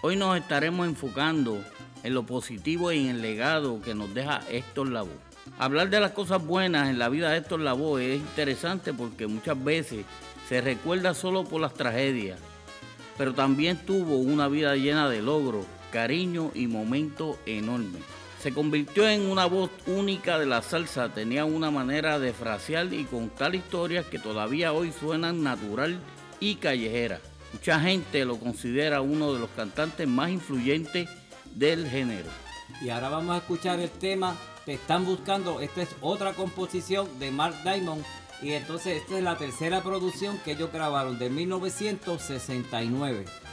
Hoy nos estaremos enfocando en lo positivo y en el legado que nos deja Héctor Lavoe. Hablar de las cosas buenas en la vida de Héctor Lavoe es interesante porque muchas veces se recuerda solo por las tragedias, pero también tuvo una vida llena de logros, cariño y momentos enormes. Se convirtió en una voz única de la salsa, tenía una manera de frasear y contar historias que todavía hoy suenan natural y callejera. Mucha gente lo considera uno de los cantantes más influyentes del género. Y ahora vamos a escuchar el tema Te están buscando. Esta es otra composición de Mark Diamond. Y entonces esta es la tercera producción que ellos grabaron de 1969.